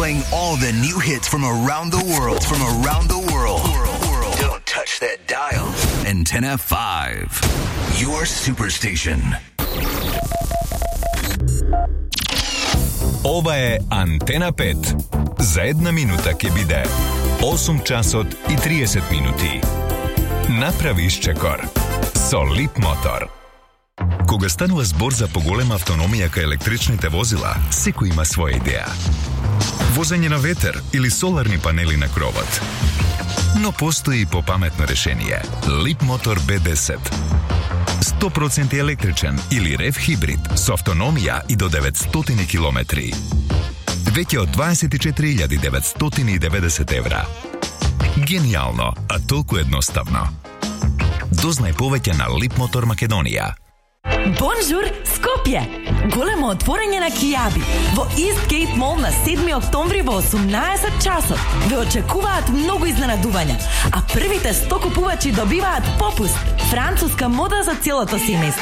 playing all the new hits from around the world. Don't touch that dial. Antenna 5, your superstation. Ова е Антена 5. За една минута ќе биде 8 часот и 30 минути. Направи изчекор со Лип Мотор. Кога станува збор за поголема автономија кај електричните возила, секој има своја идеја. Возење на ветер или соларни панели на кровот. Но постои и попаметно решение. Лип Мотор B10. 100% електричен или рев хибрид со автономија и до 900 километри. Веќе од 24.990 евра. Гениално, а толку едноставно. Дознај повеќе на Лип Мотор Македонија. Бонжур, Скопје! Големо отворање на Кијаби. Во Истгейт Мол на 7 октомври во 18 часот. Ве очекуваат многу изненадувања, а првите 100 купувачи добиваат попуст. Француска мода за целото семејство.